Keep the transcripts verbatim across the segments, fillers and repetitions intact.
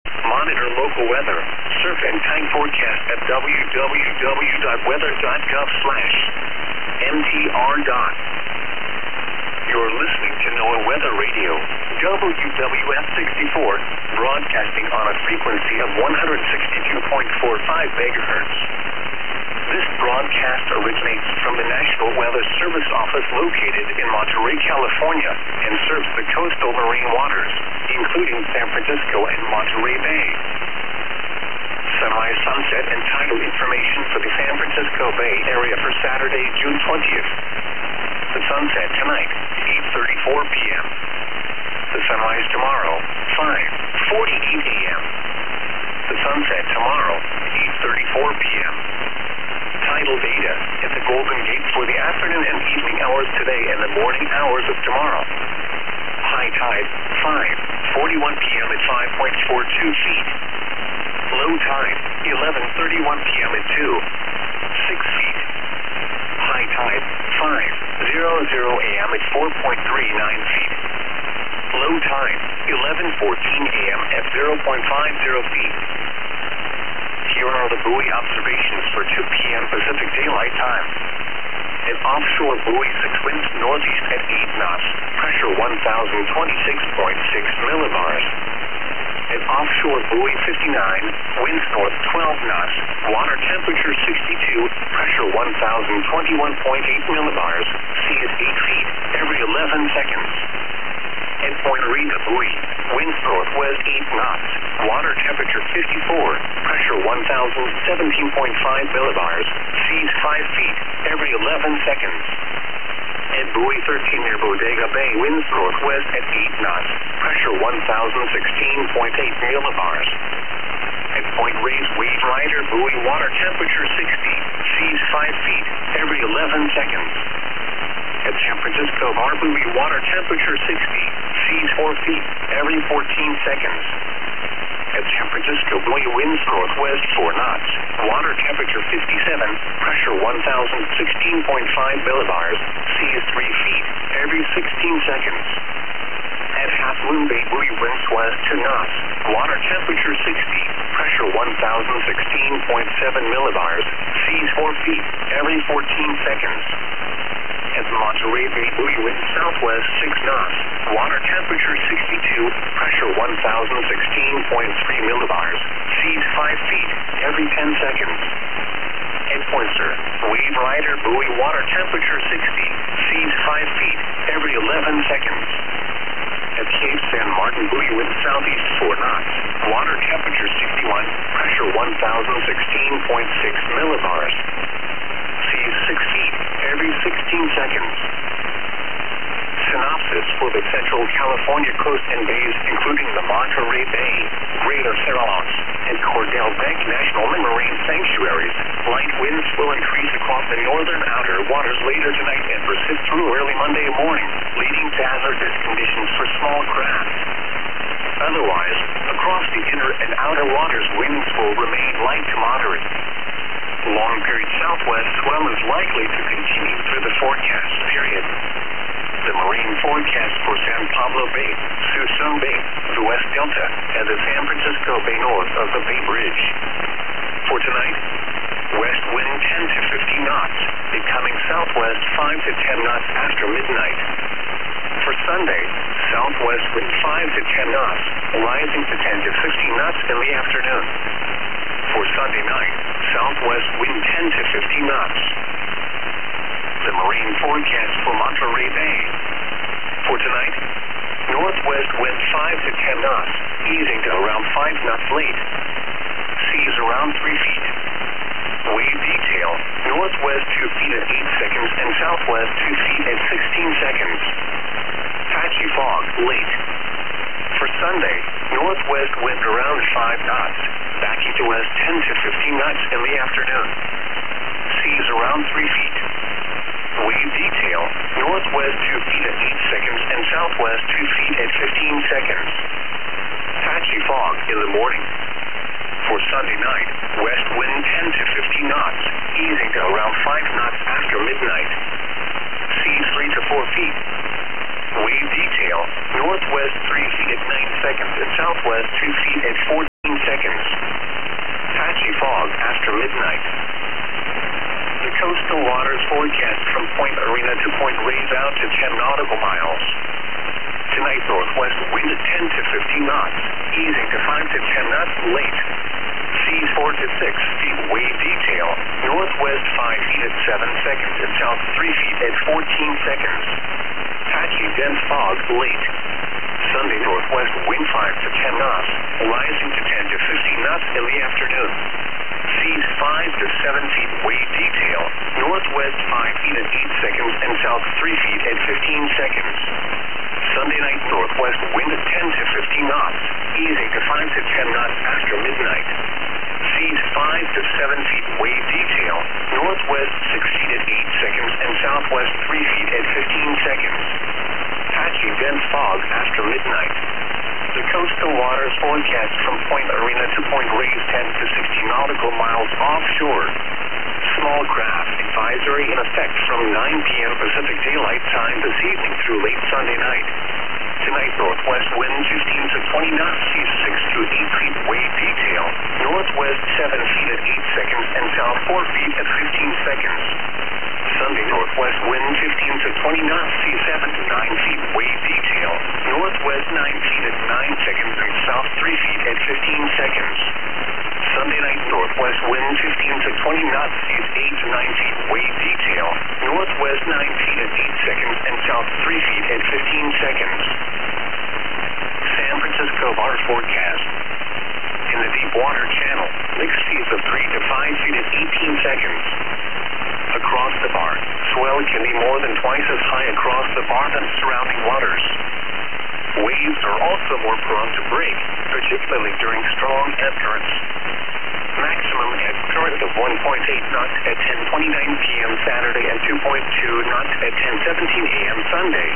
Monitor local weather. Surf and time forecast at w w w dot weather dot gov slash m t r dot. You're listening to NOAA Weather Radio, W W F sixty-four, broadcasting on a frequency of one hundred sixty-two point four five megahertz. This broadcast originates from the National Weather Service office located in Monterey, California, and serves the coastal marine waters, including San Francisco and Monterey Bay. Semi-sunset and tidal information for the San Francisco Bay Area for Saturday, June twentieth. The sunset tonight, eight thirty-four p m The sunrise tomorrow, five forty-eight a m The sunset tomorrow, eight thirty-four p m Tidal data at the Golden Gate for the afternoon and evening hours today and the morning hours of tomorrow. High tide, five forty-one p m at five point four two feet. Low tide, eleven thirty-one p m at two, six feet. High tide, five hundred a m at four point three nine feet. Low tide, eleven fourteen a m at zero point five zero feet. Here are the buoy observations for two p m Pacific Daylight Time. An offshore buoy six winds northeast at eight knots, pressure one thousand twenty-six point six millibars. An offshore buoy fifty-nine, winds north twelve knots, water temperature sixty-two, pressure one thousand twenty-one point eight millibars, sea is eight feet every eleven seconds. At Point Rita buoy, winds northwest eight knots, water temperature fifty-four, pressure one thousand seventeen point five millibars, seas five feet every eleven seconds. At buoy thirteen near Bodega Bay, winds northwest at eight knots, pressure one thousand sixteen point eight millibars. At Point Reyes Wave Rider buoy, water temperature sixty, seas five feet every eleven seconds. At San Francisco Bar buoy, water temperature sixty, seas four feet every fourteen seconds. At San Francisco buoy, winds northwest four knots, water temperature fifty-seven, pressure one thousand sixteen point five millibars, seas three feet every sixteen seconds. At Half Moon Bay buoy, winds west two knots, water temperature sixty, pressure one thousand sixteen point seven millibars, seas four feet every fourteen seconds. At Monterey Bay buoy, winds southwest six knots, water temperature sixty-two, pressure one thousand sixteen point three millibars, seas five feet every ten seconds. At Poinsett Wave Rider buoy, water temperature sixty, seas five feet every eleven seconds. At Cape San Martin buoy, winds southeast four knots, water temperature sixty-one, pressure one thousand sixteen point six millibars, seas six feet every sixteen seconds. Synopsis for the Central California coast and bays, including the Monterey Bay, Greater Cerralos, and Cordell Bank National Marine Sanctuaries. Light winds will increase across the northern outer waters later tonight and persist through early Monday morning, leading to hazardous conditions for small craft. Otherwise, across the inner and outer waters, winds will remain light to moderate. Long-period southwest swell is likely to continue through the forecast period. The marine forecast for San Pablo Bay, Suisun Bay, the West Delta, and the San Francisco Bay north of the Bay Bridge. For tonight, west wind ten to fifteen knots, becoming southwest five to ten knots after midnight. For Sunday, southwest wind five to ten knots, rising to ten to fifteen knots in the afternoon. For Sunday night, southwest wind ten to fifteen knots. The marine forecast for Monterey Bay. For tonight, northwest wind five to ten knots, easing to around five knots late. Seas around three feet. Wave detail, northwest two feet at eight seconds and southwest two feet at sixteen seconds. Patchy fog, late. For Sunday, northwest wind around five knots, backing to west ten to fifteen knots in the afternoon. Seas around three feet. Wave detail, northwest two feet at eight seconds and southwest two feet at fifteen seconds. Patchy fog in the morning. For Sunday night, west wind ten to fifteen knots, easing to around five knots after midnight. Seas three to four feet. Wave detail, northwest three feet at nine seconds and southwest two feet at fourteen to ten knots late. Seas four to six feet. Wave detail. Northwest five feet at seven seconds and south three feet at fourteen seconds. Patchy dense fog late. Sunday northwest wind five to ten knots, rising to ten to fifteen knots in the afternoon. Seas five to seven feet. Wave detail. Northwest five feet at eight seconds and south three feet at fifteen seconds. Sunday night northwest wind at ten to fifteen knots, easing to five to ten knots after midnight. Seas five to seven feet. Wave detail. Northwest six feet at eight seconds and southwest three feet at fifteen seconds. Patchy dense fog after midnight. The coastal waters forecast from Point Arena to Point Reyes ten to sixty nautical miles offshore. Small craft advisory in effect from nine p.m. Pacific Daylight Time this evening through late Sunday night. Tonight northwest wind fifteen to twenty knots, seas six to eight feet. Wave detail. Northwest seven feet at eight seconds and south four feet at fifteen seconds. Sunday northwest wind fifteen to twenty knots, seas seven to nine feet. Wave detail. Northwest nine feet at nine seconds and south three feet at fifteen seconds. Sunday night northwest wind fifteen to twenty knots, seas eight to nine feet. Wave detail. Northwest nine feet at eight seconds and south three feet at fifteen seconds. San Francisco bar forecast. In the deep water channel, mixed seas of three to five feet at eighteen seconds. Across the bar, swell can be more than twice as high across the bar than surrounding waters. Waves are also more prone to break, particularly during strong ebb currents. Maximum ebb current of one point eight knots at ten twenty-nine p.m. Saturday and two point two knots at ten seventeen a.m. Sunday.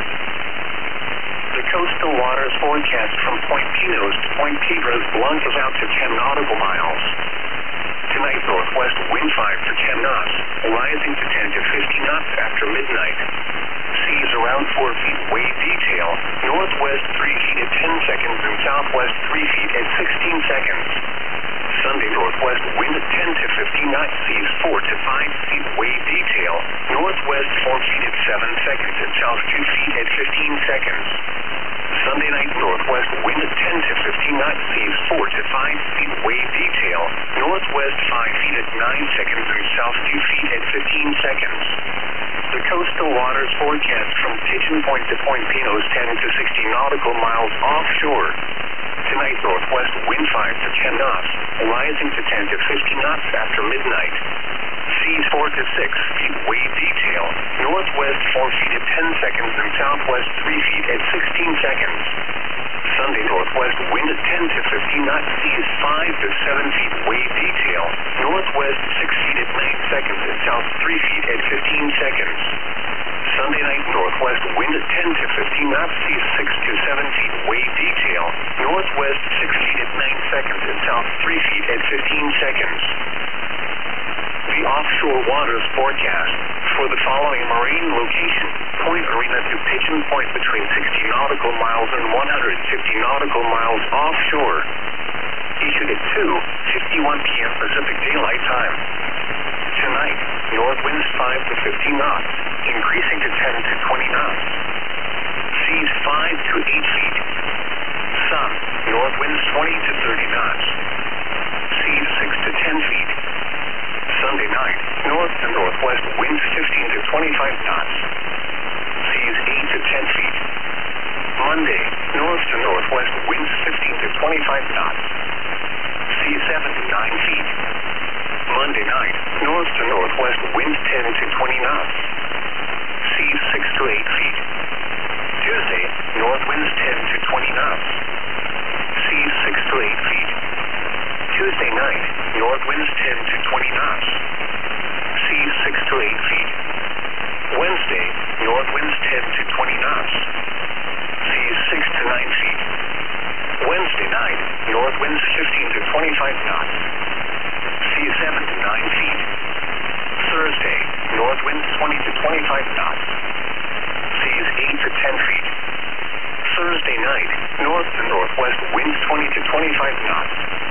The coastal waters forecast from Point Pinos to Point Pedras launches out to ten nautical miles. Tonight northwest wind five to ten knots, rising to ten to fifteen knots after midnight. Seas around four feet. Wave detail. Northwest three feet at ten seconds and southwest three feet at sixteen seconds. Sunday northwest wind at ten to fifteen knots, seas four to five feet. Wave detail. Northwest four feet at seven seconds and south two feet at fifteen seconds. Sunday night northwest wind at ten to fifteen knots, seas four to five feet. Wave detail. Northwest five feet at nine seconds and south two feet at fifteen seconds. The coastal waters forecast from Pigeon Point to Point Pinos ten to sixty nautical miles offshore. Tonight northwest wind five to ten knots, rising to ten to fifteen knots after midnight. Seas four to six feet. Wave detail. Northwest four feet at ten seconds and southwest three feet at sixteen seconds. Sunday northwest wind at ten to fifteen knots, seas five to seven feet. Wave detail. Northwest six feet at nine seconds and south three feet at fifteen seconds. Sunday night northwest wind at ten to fifteen knots, seas six to seven feet. Wave detail. Northwest six feet at nine seconds and south three feet at fifteen seconds. The offshore waters forecast for the following marine location: Point Arena to Pigeon Point between sixty nautical miles and one hundred fifty nautical miles offshore. Issued at two fifty-one p.m. Pacific Daylight Time. Tonight, north winds five to fifteen knots, increasing to ten to twenty knots. Seas five to eight feet. Sun, north winds twenty to thirty knots. Seas six to ten feet. Sunday night, north to northwest winds fifteen to twenty-five knots. Seas eight to ten feet. Monday, north to northwest winds fifteen to twenty-five knots. Seas seven to nine feet. Monday night, north to northwest winds ten to twenty knots. Seas six to eight feet. Tuesday, north winds ten to twenty knots. Seas six to eight feet. Tuesday night, north winds ten to twenty knots. Seas six to eight feet. Wednesday, north winds ten to twenty knots. Seas six to nine feet. Wednesday night, north winds fifteen to twenty-five knots. Seas seven to nine feet. Thursday, north winds twenty to twenty-five knots. Seas eight to ten feet. Thursday night, north to northwest winds twenty to twenty-five knots.